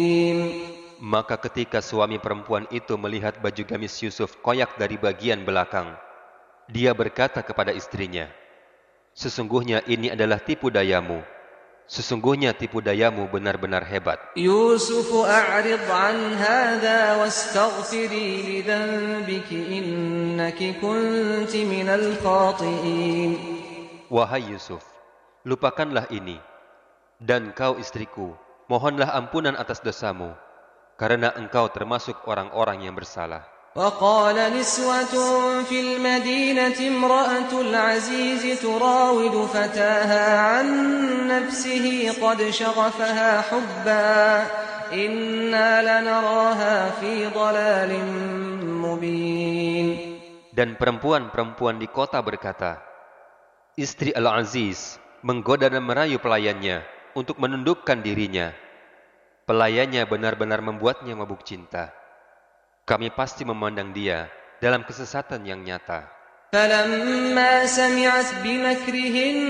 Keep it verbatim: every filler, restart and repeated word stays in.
Maka ketika suami perempuan itu melihat baju gamis Yusuf koyak dari bagian belakang, dia berkata kepada istrinya, "Sesungguhnya ini adalah tipu dayamu. Sesungguhnya tipu dayamu benar-benar hebat." Yusuf a'rid an hadha wastaghfiri lidhanbiki innaki kunti minal khati'in. Wahai Yusuf, lupakanlah ini, dan kau istriku, mohonlah ampunan atas dosamu, karena engkau termasuk orang-orang yang bersalah. وقال نسوة في المدينة امرأة العزيز تراود فتاها عن نفسه قد شغفها حبا إنا لنراها في ضلال مبين. Dan perempuan-perempuan di kota berkata, istri Al-Aziz menggoda dan merayu pelayannya untuk menundukkan dirinya. Pelayannya benar-benar membuatnya mabuk cinta. Kami pasti memandang dia dalam kesesatan yang nyata. فَلَمَّا سَمِعَتْ بِمَكْرِهِنَّ